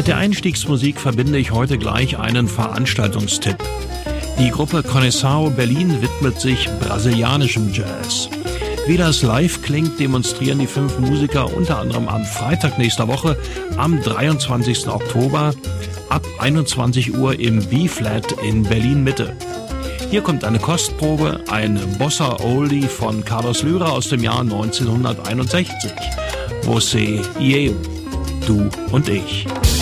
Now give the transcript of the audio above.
Mit der Einstiegsmusik verbinde ich heute gleich einen Veranstaltungstipp. Die Gruppe Conexão Berlin widmet sich brasilianischem Jazz. Wie das live klingt, demonstrieren die 5 Musiker unter anderem am Freitag nächster Woche, am 23. Oktober, ab 21 Uhr im B-Flat in Berlin-Mitte. Hier kommt eine Kostprobe, ein Bossa Oldie von Carlos Lyra aus dem Jahr 1961. Você e eu, du und ich.